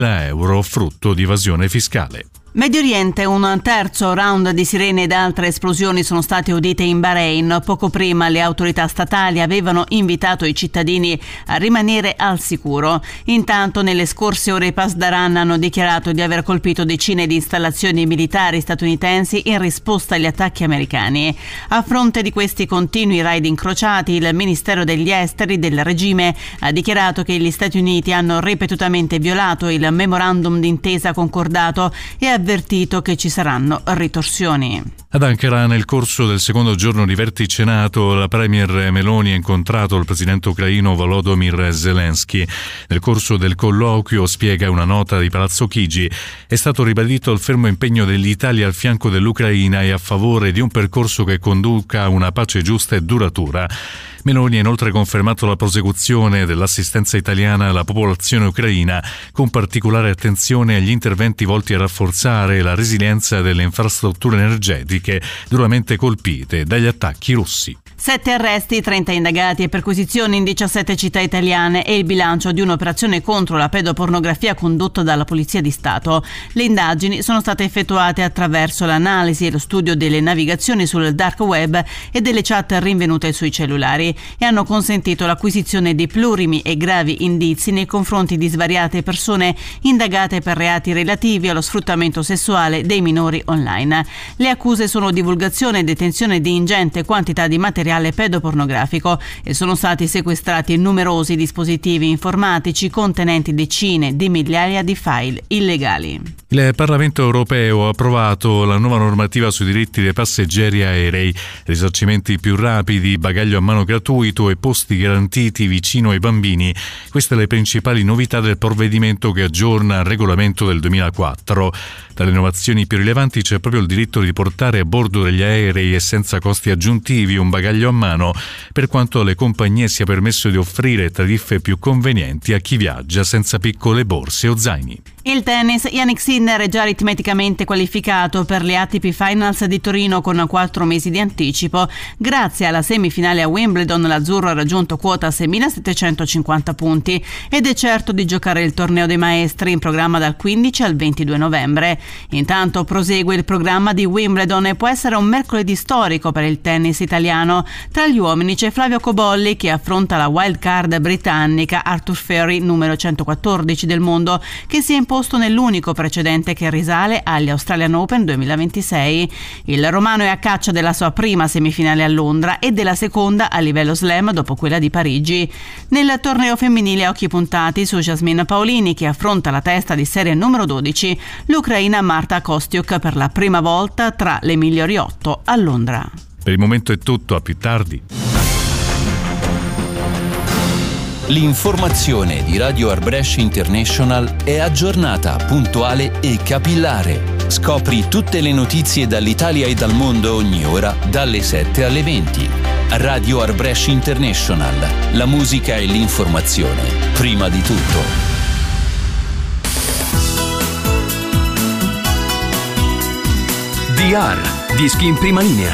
euro frutto di evasione fiscale. Medio Oriente, un terzo round di sirene ed altre esplosioni sono state udite in Bahrain. Poco prima le autorità statali avevano invitato i cittadini a rimanere al sicuro. Intanto nelle scorse ore i Pasdaran hanno dichiarato di aver colpito decine di installazioni militari statunitensi in risposta agli attacchi americani. A fronte di questi continui raid incrociati, il Ministero degli Esteri del regime ha dichiarato che gli Stati Uniti hanno ripetutamente violato il memorandum d'intesa concordato e ha avvertito che ci saranno ritorsioni. Ad Ankara, nel corso del secondo giorno di vertice NATO, la premier Meloni ha incontrato il presidente ucraino Volodymyr Zelensky. Nel corso del colloquio, spiega una nota di Palazzo Chigi, è stato ribadito il fermo impegno dell'Italia al fianco dell'Ucraina e a favore di un percorso che conduca a una pace giusta e duratura. Meloni ha inoltre confermato la prosecuzione dell'assistenza italiana alla popolazione ucraina, con particolare attenzione agli interventi volti a rafforzare la resilienza delle infrastrutture energetiche duramente colpite dagli attacchi russi. 7 arresti, 30 indagati e perquisizioni in 17 città italiane è il bilancio di un'operazione contro la pedopornografia condotta dalla Polizia di Stato. Le indagini sono state effettuate attraverso l'analisi e lo studio delle navigazioni sul dark web e delle chat rinvenute sui cellulari e hanno consentito l'acquisizione di plurimi e gravi indizi nei confronti di svariate persone indagate per reati relativi allo sfruttamento sessuale dei minori online. Le accuse sono divulgazione e detenzione di ingente quantità di materiale pedopornografico e sono stati sequestrati numerosi dispositivi informatici contenenti decine di migliaia di file illegali. Il Parlamento europeo ha approvato la nuova normativa sui diritti dei passeggeri aerei, risarcimenti più rapidi, bagaglio a mano gratuito e posti garantiti vicino ai bambini. Queste le principali novità del provvedimento che aggiorna il regolamento del 2004. Tra le innovazioni più rilevanti c'è proprio il diritto di portare a bordo degli aerei e senza costi aggiuntivi un bagaglio a mano, per quanto alle compagnie sia permesso di offrire tariffe più convenienti a chi viaggia senza piccole borse o zaini. Il tennis, Jannik Sinner è già aritmeticamente qualificato per le ATP Finals di Torino con 4 mesi di anticipo. Grazie alla semifinale a Wimbledon, l'azzurro ha raggiunto quota 6.750 punti ed è certo di giocare il torneo dei maestri in programma dal 15 al 22 novembre. Intanto prosegue il programma di Wimbledon e può essere un mercoledì storico per il tennis italiano. Tra gli uomini c'è Flavio Cobolli che affronta la wild card britannica Arthur Furry, numero 114 del mondo, che si è imposto nell'unico precedente che risale agli Australian Open 2026. Il romano è a caccia della sua prima semifinale a Londra e della seconda a livello slam dopo quella di Parigi. Nel torneo femminile a occhi puntati su Jasmine Paolini che affronta la testa di serie numero 12, l'ucraina Marta Kostyuk per la prima volta tra le migliori 8 a Londra. Per il momento è tutto, a più tardi. L'informazione di Radio Arbresh International è aggiornata, puntuale e capillare. Scopri tutte le notizie dall'Italia e dal mondo ogni ora, dalle 7 alle 20. Radio Arbresh International. La musica e l'informazione, prima di tutto. DR, dischi in prima linea.